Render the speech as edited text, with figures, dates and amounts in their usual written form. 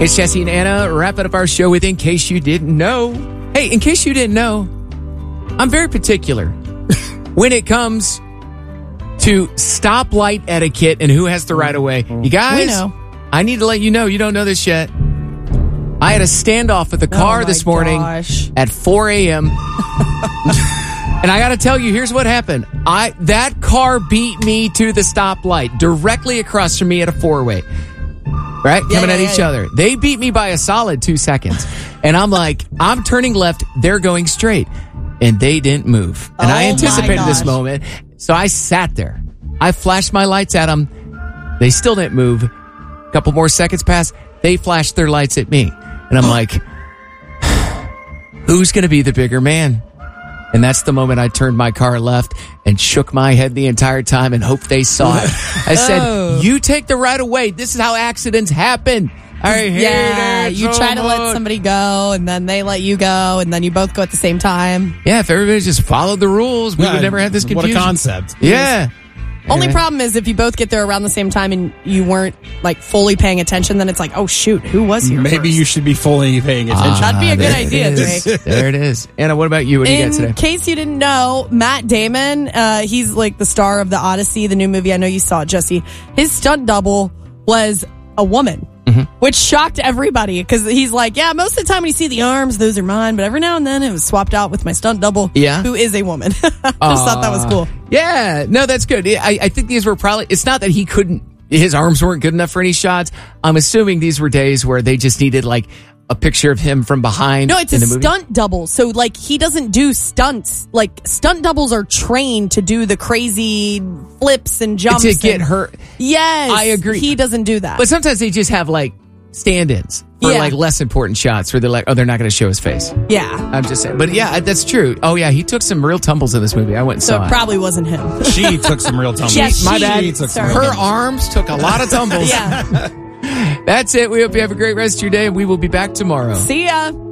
It's Jesse and Anna wrapping up our show with In Case You Didn't Know. Hey, in case you didn't know, I'm very particular when it comes to stoplight etiquette and who has the right of way. You guys, We know. I need to let you know don't know this yet. I had a standoff with the car this morning at 4 a.m. And I got to tell you, here's what happened. That car beat me to the stoplight directly across from me at a four-way. Right? Coming at each other. They beat me by a solid 2 seconds. And I'm like, I'm turning left. They're going straight. And they didn't move. And I anticipated this moment. So I sat there. I flashed my lights at them. They still didn't move. A couple more seconds passed. They flashed their lights at me. And I'm like, who's going to be the bigger man? And that's the moment I turned my car left and shook my head the entire time and hoped they saw it. I said, you take the right of way. This is how accidents happen. I hate it you so try to let much. somebody go, and then they let you go, and then you both go at the same time. Yeah, if everybody just followed the rules, we would never have this confusion. What a concept. Yeah. Only problem is if you both get there around the same time and you weren't like fully paying attention, then it's like, oh shoot, who was here Maybe first? you should be fully paying attention. That'd be a good There idea, it is. Jake. There it is. Anna, what about you? What do you got today? In case you didn't know, Matt Damon, he's like the star of The Odyssey, the new movie. I know you saw it, Jesse. His stunt double was a woman, which shocked everybody because he's like, yeah, most of the time when you see the arms, those are mine, but every now and then it was swapped out with my stunt double, who is a woman. Just thought that was cool. Yeah, no, that's good. I think these were probably, it's not that he couldn't, his arms weren't good enough for any shots. I'm assuming these were days where they just needed like a picture of him from behind. No, it's in a the movie. stunt double. So, like, he doesn't do stunts. Like, stunt doubles are trained to do the crazy flips and jumps. To get hurt. Yes. I agree. He doesn't do that. But sometimes they just have like stand-ins for like less important shots where they're like, oh, they're not going to show his face. Yeah. I'm just saying. But yeah, that's true. Oh yeah, he took some real tumbles in this movie. I went and So saw it probably wasn't him. She took some real tumbles. Yes, My she- bad. She took some Sorry. real Her tumbles. arms took a lot of tumbles. Yeah. That's it. We hope you have a great rest of your day, and we will be back tomorrow. See ya.